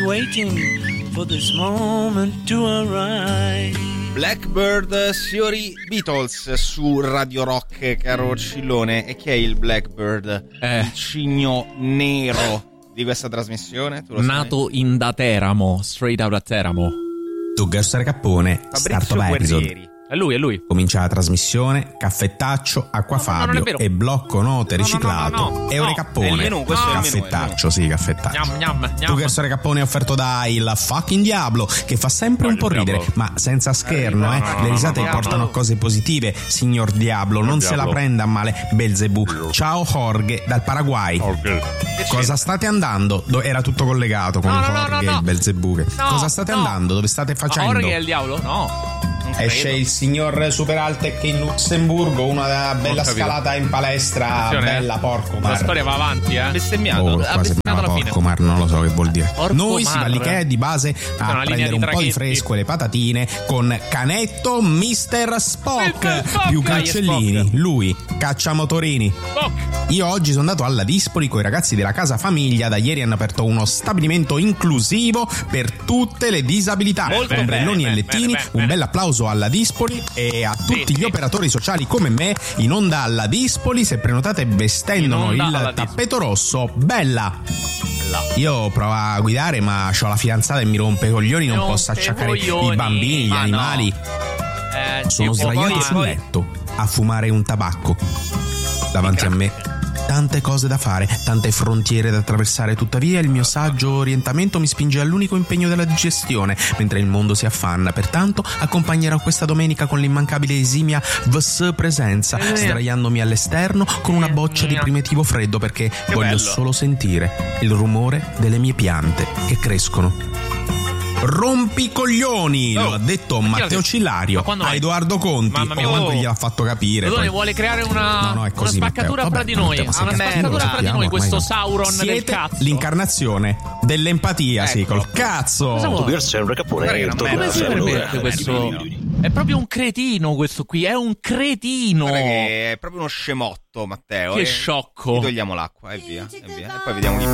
waiting for this moment to arrive. Blackbird, signori Beatles su Radio Rock, caro Cillone. E chi è il Blackbird? Il cigno nero di questa trasmissione? Tu lo nato sai? in da Teramo, straight out da Teramo. Tu Gassare Cappone, start of episode. È lui. Comincia la trasmissione, caffettaccio, acqua Fabio e blocco note riciclato. Eure Cappone. È il menù, questo è il menù. Caffettaccio, sì, caffettaccio. Gnam. Tu Gassare Cappone è offerto da il fucking Diablo, che fa sempre un po' ridere, ma senza scherno, Le risate portano a cose positive, signor Diablo, non se la prenda a male Belzebù. Ciao Jorge dal Paraguay. Cosa state andando? Era tutto collegato con Jorge e Belzebù. Cosa state andando? Dove state facendo? Jorge è il diavolo? No. Esce il signor Superaltec in Lussemburgo, una bella scalata in palestra, bella porco mar. La storia va avanti, bestemmiato. Qua sembrava porco mar, non lo so che vuol dire. Noi si va all'Ikea di base a prendere un po' di fresco e le patatine con Canetto Mr. Spock, più Cancellini, lui, Cacciamotorini. Io oggi sono andato alla Dispoli con i ragazzi della Casa Famiglia, da ieri hanno aperto uno stabilimento inclusivo per tutte le disabilità, ombrelloni e lettini, un bel applauso alla Dispoli e a tutti gli operatori sociali come me in onda alla Dispoli. Se prenotate vestendo il tappeto rosso, bella. Io provo a guidare ma c'ho la fidanzata e mi rompe i coglioni, non posso acciaccare i bambini, gli animali. Sono sdraiato sul letto a fumare un tabacco davanti a me. Tante cose da fare, tante frontiere da attraversare, tuttavia il mio saggio orientamento mi spinge all'unico impegno della digestione, mentre il mondo si affanna. Pertanto accompagnerò questa domenica con l'immancabile esimia VS presenza, sdraiandomi all'esterno con una boccia di primitivo freddo, perché voglio solo sentire il rumore delle mie piante che crescono. Rompicoglioni, lo ha detto Matteo Cillario a Edoardo Conti, o quando gliel'ha fatto capire. Poi vuole creare una spaccatura fra di noi. Una spaccatura fra di noi, questo Sauron del cazzo. L'incarnazione dell'empatia, sì, col cazzo. Come si permette questo? È proprio un cretino questo qui, è un cretino. È proprio uno scemotto, Matteo. Che sciocco. Gli togliamo l'acqua e via. E poi vediamo chi